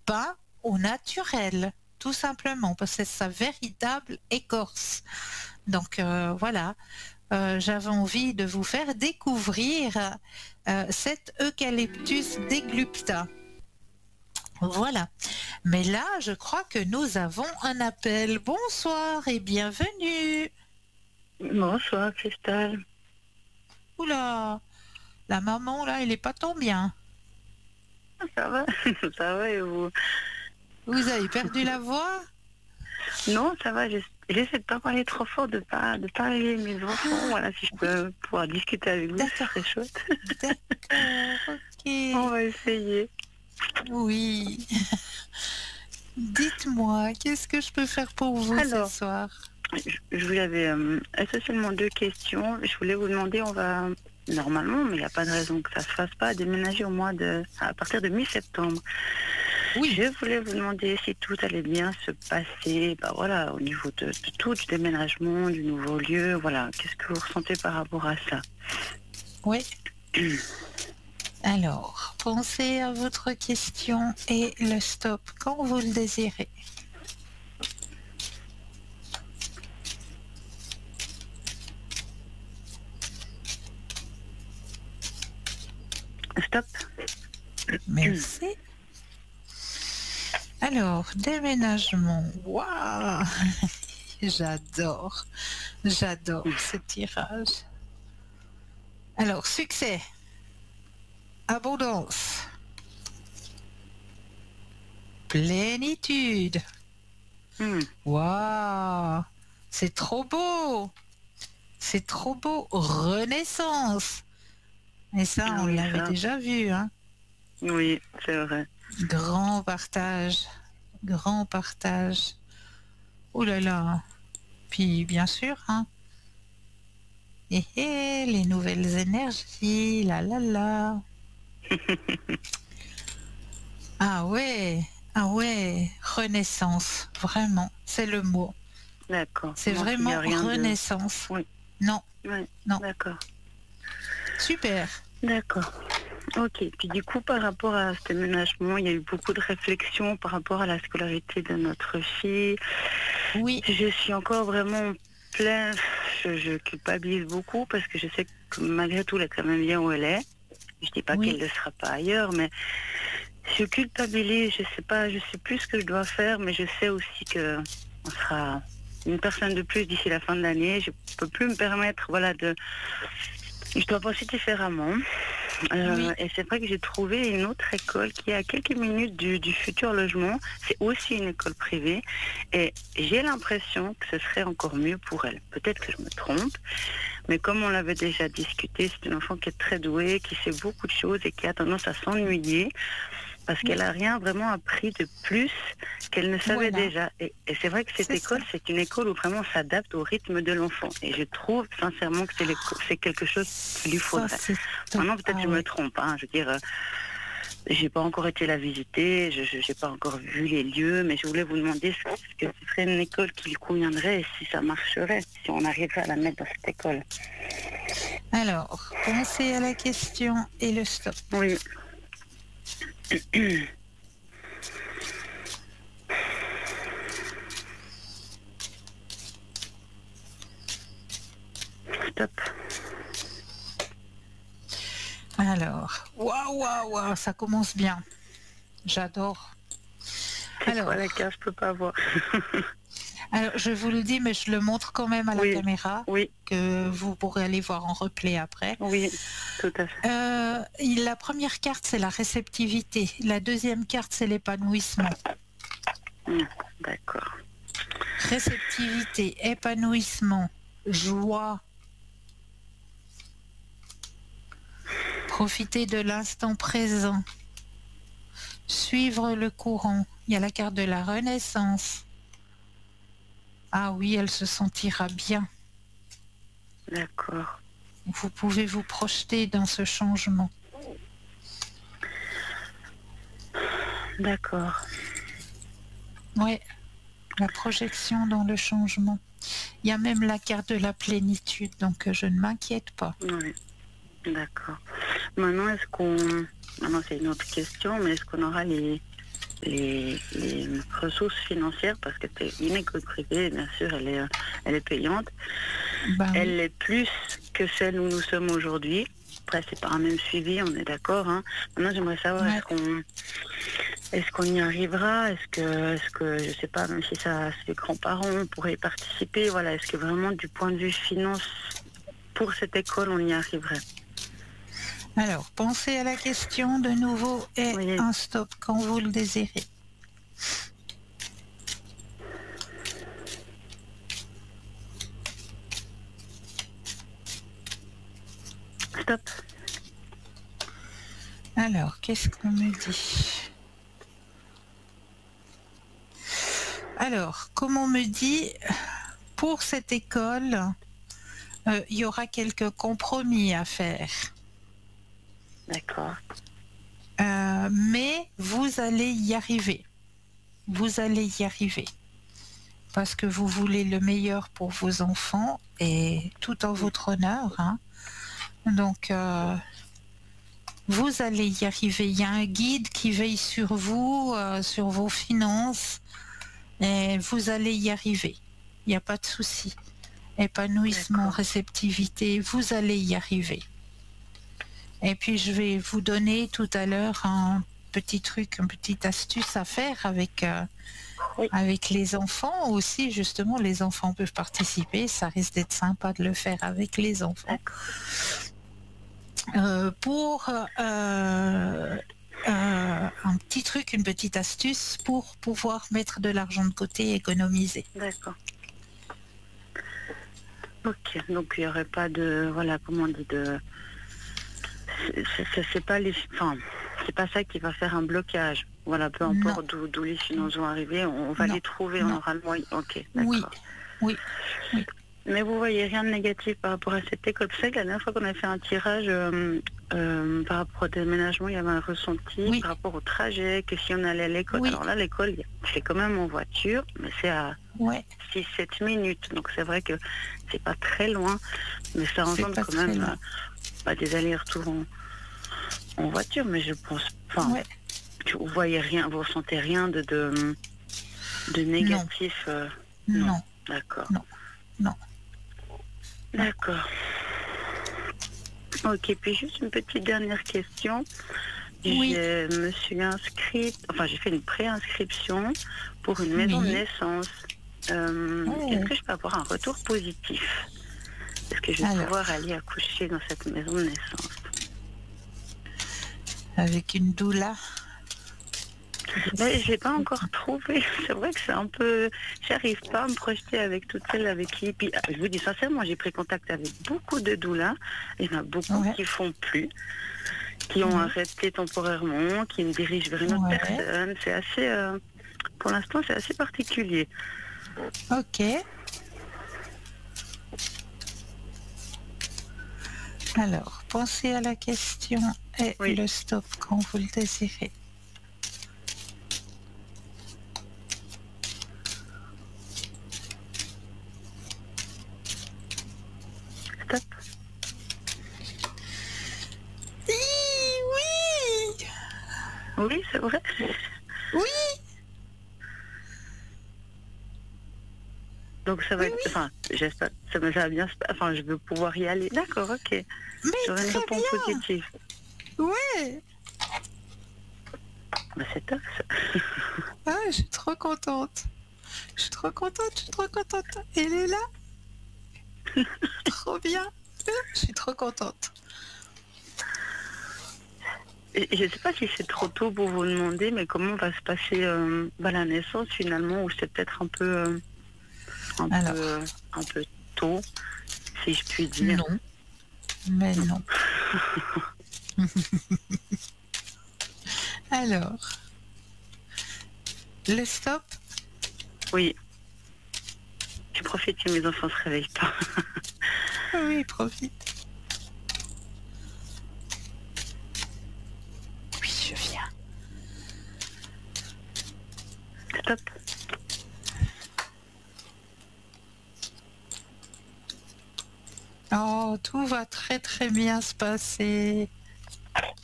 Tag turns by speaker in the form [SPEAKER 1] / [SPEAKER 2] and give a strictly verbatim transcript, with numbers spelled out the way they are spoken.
[SPEAKER 1] peint au naturel, tout simplement, parce que c'est sa véritable écorce. Donc euh, voilà, euh, j'avais envie de vous faire découvrir euh, cet Eucalyptus deglupta. Voilà. Mais là, je crois que nous avons un appel. Bonsoir et bienvenue.
[SPEAKER 2] Bonsoir, Christelle.
[SPEAKER 1] Oula, la maman, là, elle est pas tant bien.
[SPEAKER 2] Ça va? Ça va et vous?
[SPEAKER 1] Vous avez perdu la voix?
[SPEAKER 2] Non, ça va. j'ess- J'essaie de pas parler trop fort, de pas de pas réveiller mes enfants. Voilà, si je peux pouvoir discuter avec vous, ce
[SPEAKER 1] D'accord,
[SPEAKER 2] serait chouette.
[SPEAKER 1] d'accord,
[SPEAKER 2] On
[SPEAKER 1] ok.
[SPEAKER 2] va essayer.
[SPEAKER 1] Oui. Dites-moi, qu'est-ce que je peux faire pour vous ce
[SPEAKER 2] Alors,
[SPEAKER 1] soir?
[SPEAKER 2] je, je vous avais euh, essentiellement deux questions. Je voulais vous demander, on va normalement, mais il n'y a pas de raison que ça se fasse pas, déménager au mois de à partir de mi-septembre.
[SPEAKER 1] Oui.
[SPEAKER 2] Je voulais vous demander si tout allait bien se passer, bah voilà, au niveau de, de tout, du déménagement, du nouveau lieu, voilà. Qu'est-ce que vous ressentez par rapport à ça?
[SPEAKER 1] Oui. Alors, pensez à votre question et le stop quand vous le désirez.
[SPEAKER 2] Stop.
[SPEAKER 1] Merci. Alors, déménagement. Waouh! J'adore. J'adore ce tirage. Alors, succès. Abondance. Plénitude.
[SPEAKER 2] Hmm.
[SPEAKER 1] Waouh! C'est trop beau. C'est trop beau. Renaissance. Et ça,
[SPEAKER 2] Ah
[SPEAKER 1] on
[SPEAKER 2] oui,
[SPEAKER 1] l'avait
[SPEAKER 2] ça.
[SPEAKER 1] déjà vu, hein.
[SPEAKER 2] Oui, c'est vrai.
[SPEAKER 1] Grand partage. Grand partage. Oh là là. Puis, bien sûr, hein. Et hé, les nouvelles énergies, la la la. Ah ouais, ah ouais, renaissance, vraiment, c'est le mot.
[SPEAKER 2] D'accord.
[SPEAKER 1] C'est
[SPEAKER 2] Donc il n'y
[SPEAKER 1] vraiment
[SPEAKER 2] a rien de.
[SPEAKER 1] renaissance.
[SPEAKER 2] Oui,
[SPEAKER 1] Non,
[SPEAKER 2] oui,
[SPEAKER 1] non,
[SPEAKER 2] d'accord.
[SPEAKER 1] super.
[SPEAKER 2] D'accord. Ok. Puis du coup, par rapport à ce déménagement, il y a eu beaucoup de réflexions par rapport à la scolarité de notre fille.
[SPEAKER 1] Oui,
[SPEAKER 2] Je suis encore vraiment plein. Je, je culpabilise beaucoup parce que je sais que malgré tout, elle est quand même bien où elle est. Je dis pas qu'elle
[SPEAKER 1] oui,
[SPEAKER 2] ne le sera pas ailleurs, mais je culpabilise. Je sais pas, je sais plus ce que je dois faire, mais je sais aussi que on sera une personne de plus d'ici la fin de l'année. Je peux plus me permettre, voilà, de. Je dois penser différemment. Euh,
[SPEAKER 1] oui,
[SPEAKER 2] et c'est vrai que j'ai trouvé une autre école qui est à quelques minutes du, du futur logement. C'est aussi une école privée. Et j'ai l'impression que ce serait encore mieux pour elle. Peut-être que je me trompe. Mais comme on l'avait déjà discuté, c'est une enfant qui est très douée, qui sait beaucoup de choses et qui a tendance à s'ennuyer parce qu'elle
[SPEAKER 1] oui,
[SPEAKER 2] n'a rien vraiment appris de plus qu'elle ne savait
[SPEAKER 1] voilà,
[SPEAKER 2] déjà. Et, et c'est vrai que cette
[SPEAKER 1] c'est ça.
[SPEAKER 2] école, c'est une école où vraiment on s'adapte au rythme de l'enfant. Et je trouve sincèrement que c'est, l'éco- c'est quelque chose qu'il lui
[SPEAKER 1] Ça,
[SPEAKER 2] faudrait.
[SPEAKER 1] c'est top.
[SPEAKER 2] Maintenant, peut-être que
[SPEAKER 1] Ah
[SPEAKER 2] je me
[SPEAKER 1] ouais,
[SPEAKER 2] trompe. Hein, je veux dire, euh, j'ai pas encore été la visiter, je n'ai pas encore vu les lieux, mais je voulais vous demander ce que ce serait une école qui lui conviendrait et si ça marcherait, si on arriverait à la mettre dans cette école.
[SPEAKER 1] alors, pensez à la question et le stop.
[SPEAKER 2] Oui. Stop.
[SPEAKER 1] Alors, waouh, waouh, waouh, ça commence bien. J'adore.
[SPEAKER 2] C'est quoi la
[SPEAKER 1] Alors,
[SPEAKER 2] case? Je peux pas voir.
[SPEAKER 1] Alors, je vous le dis, mais je le montre quand même à la
[SPEAKER 2] Oui,
[SPEAKER 1] caméra,
[SPEAKER 2] oui,
[SPEAKER 1] que vous pourrez aller voir en replay après.
[SPEAKER 2] oui, tout à fait.
[SPEAKER 1] Euh, il- la première carte, c'est la réceptivité. La deuxième carte, c'est l'épanouissement.
[SPEAKER 2] Hmm, d'accord.
[SPEAKER 1] Réceptivité, épanouissement, joie. Profiter de l'instant présent. Suivre le courant. Il y a la carte de la renaissance. Ah oui, elle se sentira bien.
[SPEAKER 2] D'accord.
[SPEAKER 1] Vous pouvez vous projeter dans ce changement.
[SPEAKER 2] D'accord.
[SPEAKER 1] Ouais, la projection dans le changement. Il y a même la carte de la plénitude, donc euh, je ne m'inquiète pas.
[SPEAKER 2] Oui, d'accord. Maintenant, est-ce qu'on... Maintenant, c'est une autre question, mais est-ce qu'on aura les, les, les ressources financières, parce que c'est une école privée, bien sûr, elle est, elle est payante.
[SPEAKER 1] Ben oui.
[SPEAKER 2] Elle est plus que celle où nous sommes aujourd'hui. Après, c'est pas un même suivi, on est d'accord. Hein. Maintenant, j'aimerais savoir,
[SPEAKER 1] Ouais.
[SPEAKER 2] est-ce qu'on est-ce qu'on y arrivera? Est-ce que, est-ce que, je sais pas, même si ça, si les grands-parents pourraient y participer, voilà, est-ce que vraiment, du point de vue finance, pour cette école, on y arriverait?
[SPEAKER 1] Alors, pensez à la question de nouveau et
[SPEAKER 2] Oui.
[SPEAKER 1] un stop quand vous le désirez.
[SPEAKER 2] Stop.
[SPEAKER 1] Alors, qu'est-ce qu'on me dit? Alors, comme on me dit, pour cette école, euh, il y aura quelques compromis à faire.
[SPEAKER 2] D'accord.
[SPEAKER 1] Euh, mais vous allez y arriver. Vous allez y arriver. Parce que vous voulez le meilleur pour vos enfants et tout en votre honneur. Hein. Donc, euh, vous allez y arriver. Il y a un guide qui veille sur vous, euh, sur vos finances, et vous allez y arriver. Il n'y a pas de souci. Épanouissement,
[SPEAKER 2] D'accord.
[SPEAKER 1] réceptivité, vous allez y arriver. Et puis, je vais vous donner tout à l'heure un petit truc, une petite astuce à faire avec, euh,
[SPEAKER 2] Oui.
[SPEAKER 1] avec les enfants aussi. Justement, les enfants peuvent participer. Ça risque d'être sympa de le faire avec les enfants.
[SPEAKER 2] D'accord.
[SPEAKER 1] Euh, pour euh, euh, un petit truc, une petite astuce pour pouvoir mettre de l'argent de côté et économiser.
[SPEAKER 2] D'accord. Ok, donc il n'y aurait pas de, voilà, comment on dit, de, c'est, c'est, c'est pas les, enfin, c'est pas ça qui va faire un blocage. Voilà, peu importe d'où, d'où les finances vont arriver, on, on va
[SPEAKER 1] Non.
[SPEAKER 2] les trouver,
[SPEAKER 1] Non.
[SPEAKER 2] on aura le moyen. Ok,
[SPEAKER 1] Oui,
[SPEAKER 2] d'accord.
[SPEAKER 1] oui, oui.
[SPEAKER 2] Mais vous voyez rien de négatif par rapport à cette école. Vous savez que la dernière fois qu'on a fait un tirage euh, euh, par rapport au déménagement, il y avait un ressenti
[SPEAKER 1] Oui.
[SPEAKER 2] par rapport au trajet, que si on allait à l'école.
[SPEAKER 1] Oui.
[SPEAKER 2] Alors là, l'école, c'est quand même en voiture, mais c'est à
[SPEAKER 1] Ouais.
[SPEAKER 2] six sept minutes. Donc c'est vrai que c'est pas très loin, mais ça
[SPEAKER 1] C'est
[SPEAKER 2] engendre
[SPEAKER 1] pas
[SPEAKER 2] quand
[SPEAKER 1] très
[SPEAKER 2] même
[SPEAKER 1] loin.
[SPEAKER 2] euh, pas des allers-retours en, en voiture, mais je pense, enfin,
[SPEAKER 1] Ouais.
[SPEAKER 2] vous voyez rien, vous ressentez rien de, de, de négatif. euh, non.
[SPEAKER 1] Non.
[SPEAKER 2] D'accord.
[SPEAKER 1] Non. Non.
[SPEAKER 2] D'accord. Ok, puis juste une petite dernière question.
[SPEAKER 1] Oui.
[SPEAKER 2] Je me suis inscrite, enfin j'ai fait une pré-inscription pour une maison
[SPEAKER 1] Oui.
[SPEAKER 2] de naissance. Euh,
[SPEAKER 1] Oh.
[SPEAKER 2] Est-ce que je peux avoir un retour positif? Est-ce que je vais
[SPEAKER 1] Alors.
[SPEAKER 2] pouvoir aller accoucher dans cette maison de naissance?
[SPEAKER 1] Avec une doula.
[SPEAKER 2] Mais je l'ai pas encore trouvé. C'est vrai que c'est un peu... J'arrive pas à me projeter avec toutes celles avec qui... Puis, je vous dis sincèrement, j'ai pris contact avec beaucoup de doulas. Il y en a beaucoup
[SPEAKER 1] Ouais.
[SPEAKER 2] qui font plus, qui ont
[SPEAKER 1] Ouais.
[SPEAKER 2] arrêté temporairement, qui me dirigent vers une autre
[SPEAKER 1] Ouais.
[SPEAKER 2] personne. C'est assez... euh, pour l'instant, c'est assez particulier.
[SPEAKER 1] Ok. Alors, pensez à la question et
[SPEAKER 2] Oui.
[SPEAKER 1] le stop quand vous le désirez.
[SPEAKER 2] Stop.
[SPEAKER 1] Oui.
[SPEAKER 2] Oui, c'est vrai.
[SPEAKER 1] Oui.
[SPEAKER 2] Donc ça va
[SPEAKER 1] Oui,
[SPEAKER 2] être...
[SPEAKER 1] oui.
[SPEAKER 2] Enfin, j'espère... Ça va ça va bien se passer. Enfin, je veux pouvoir y aller. D'accord, ok.
[SPEAKER 1] Mais
[SPEAKER 2] J'aurai une
[SPEAKER 1] très
[SPEAKER 2] réponse
[SPEAKER 1] bien.
[SPEAKER 2] positive.
[SPEAKER 1] Ouais.
[SPEAKER 2] Bah, c'est top, ça.
[SPEAKER 1] Ah, je suis trop contente. Je suis trop contente, je suis trop contente. Elle est là. Trop bien. Je suis trop contente.
[SPEAKER 2] Et je ne sais pas si c'est trop tôt pour vous demander, mais comment va se passer euh, bah, la naissance finalement, ou c'est peut-être un peu, euh, un,
[SPEAKER 1] Alors.
[SPEAKER 2] peu euh, un peu tôt, si je puis dire.
[SPEAKER 1] Non. Mais non. Alors. Le stop.
[SPEAKER 2] Oui. Je profite que mes enfants ne se réveillent pas.
[SPEAKER 1] Oui, profite. Oui, je viens.
[SPEAKER 2] Stop.
[SPEAKER 1] Oh, tout va très très bien se passer.